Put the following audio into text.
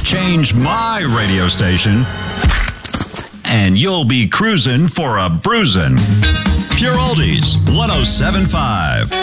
Change my radio station, and you'll be cruising for a bruising. Pure Oldies 107.5.